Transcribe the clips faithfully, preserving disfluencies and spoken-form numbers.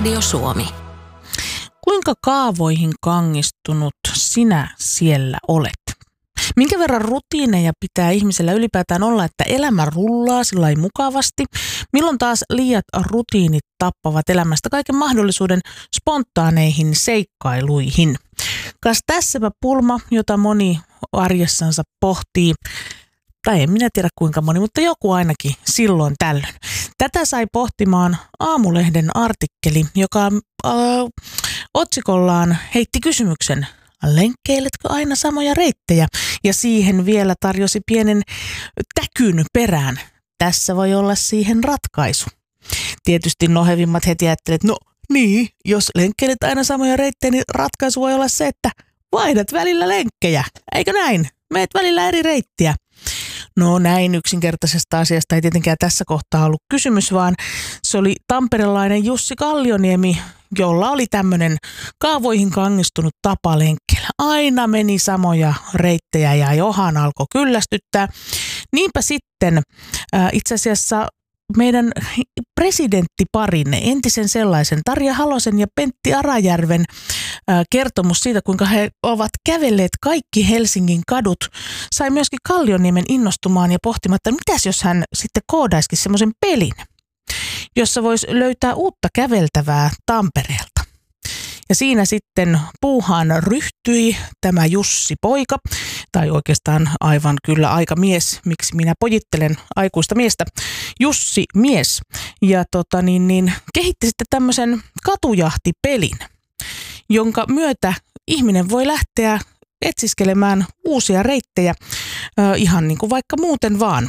Radio Suomi. Kuinka kaavoihin kangistunut sinä siellä olet? Minkä verran rutiineja pitää ihmisellä ylipäätään olla, että elämä rullaa sillä mukavasti? Milloin taas liiat rutiinit tappavat elämästä kaiken mahdollisuuden spontaaneihin seikkailuihin? Kas tässäpä pulma, jota moni arjessansa pohtii. Tai en minä tiedä kuinka moni, mutta joku ainakin silloin tällöin. Tätä sai pohtimaan Aamulehden artikkeli, joka äh, otsikollaan heitti kysymyksen: lenkkeiletkö aina samoja reittejä? Ja siihen vielä tarjosi pienen täkyn perään. Tässä voi olla siihen ratkaisu. Tietysti nohevimmat heti ajattelevat, että no niin, jos lenkkeilet aina samoja reittejä, niin ratkaisu voi olla se, että vaihdat välillä lenkkejä. Eikö näin? Meet välillä eri reittiä. No näin yksinkertaisesta asiasta ei tietenkään tässä kohtaa ollut kysymys, vaan se oli tamperelainen Jussi Kallioniemi, jolla oli tämmöinen kaavoihin kangistunut tapa lenkkeillä. Aina meni samoja reittejä ja johan alkoi kyllästyttää. Niinpä sitten äh, itse asiassa meidän presidenttiparinne, entisen sellaisen, Tarja Halosen ja Pentti Arajärven äh, kertomus siitä, kuinka he ovat kävelleet kaikki Helsingin kadut, sai myöskin Kallioniemen innostumaan ja pohtimaan, että mitäs jos hän sitten koodaisikin semmoisen pelin, jossa voisi löytää uutta käveltävää Tampereelta. Ja siinä sitten puuhaan ryhtyi tämä Jussi poika, tai oikeastaan aivan kyllä aikamies, miksi minä pojittelen aikuista miestä, Jussi mies. Ja tota niin, niin, kehitti sitten tämmöisen katujahtipelin, jonka myötä ihminen voi lähteä etsiskelemään uusia reittejä äh, ihan niin kuin vaikka muuten vaan.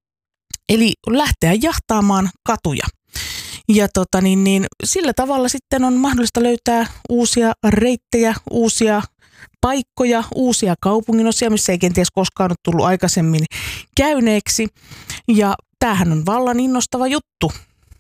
Eli lähteä jahtaamaan katuja. Ja tota niin, niin, sillä tavalla sitten on mahdollista löytää uusia reittejä, uusia paikkoja, uusia kaupunginosia, missä ei kenties koskaan ole tullut aikaisemmin käyneeksi. Ja tämähän on vallan innostava juttu,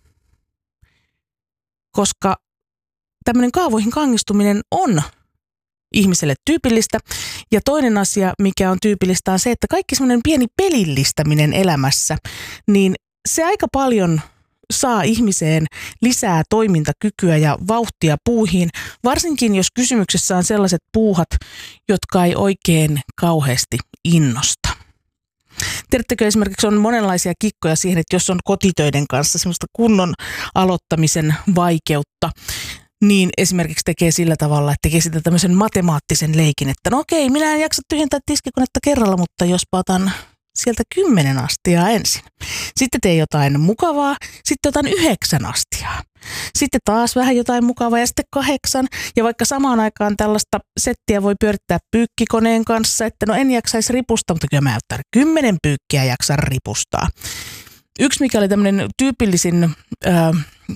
koska tämmöinen kaavoihin kangistuminen on ihmiselle tyypillistä. Ja toinen asia, mikä on tyypillistä, on se, että kaikki semmoinen pieni pelillistäminen elämässä, niin se aika paljon saa ihmiseen lisää toimintakykyä ja vauhtia puuhiin, varsinkin jos kysymyksessä on sellaiset puuhat, jotka ei oikein kauheasti innosta. Tiedättekö, esimerkiksi on monenlaisia kikkoja siihen, että jos on kotitöiden kanssa semmoista kunnon aloittamisen vaikeutta, niin esimerkiksi tekee sillä tavalla, että tekee sitä tämmöisen matemaattisen leikin, että no okei, minä en jaksa tyhjentää tiskikonetta kerralla, mutta jospa otan sieltä kymmenen astiaa ensin. Sitten tee jotain mukavaa, sitten otan yhdeksän astiaa. Sitten taas vähän jotain mukavaa ja sitten kahdeksan. Ja vaikka samaan aikaan tällaista settiä voi pyörittää pyykkikoneen kanssa, että no en jaksaisi ripustaa, mutta kyllä mä ottaa kymmenen pyykkiä jaksan ripustaa. Yksi, mikä oli tämmöinen tyypillisin äh,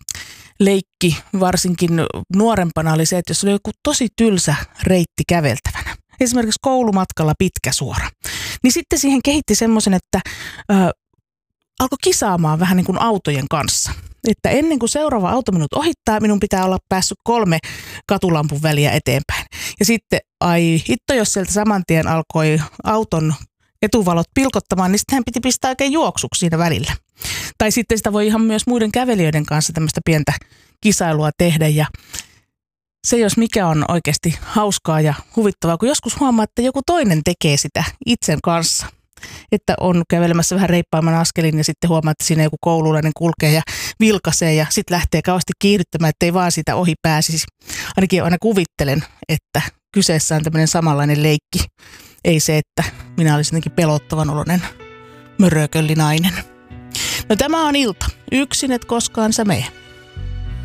leikki, varsinkin nuorempana, oli se, että jos oli joku tosi tylsä reitti käveltävänä, esimerkiksi koulumatkalla pitkä suora, niin sitten siihen kehitti semmoisen, että ö, alkoi kisaamaan vähän niin kuin autojen kanssa. Että ennen kuin seuraava auto minut ohittaa, minun pitää olla päässyt kolme katulampun väliä eteenpäin. Ja sitten, ai hitto, jos sieltä saman tien alkoi auton etuvalot pilkottamaan, niin sitten hän piti pistää oikein juoksuksi siinä välillä. Tai sitten sitä voi ihan myös muiden kävelijöiden kanssa tämmöistä pientä kisailua tehdä. Ja se, jos mikä on oikeasti hauskaa ja huvittavaa, kun joskus huomaa, että joku toinen tekee sitä itsen kanssa. Että on kävelemässä vähän reippaamman askelin ja sitten huomaa, että siinä joku koululainen kulkee ja vilkaisee ja sitten lähtee kauheasti kiihdyttämään, ettei vaan sitä ohi pääsisi. Ainakin aina kuvittelen, että kyseessä on tämmöinen samanlainen leikki. Ei se, että minä olisin jotenkin pelottavan oloinen mörököllinainen. No tämä on ilta. Yksin et koskaan sä mene.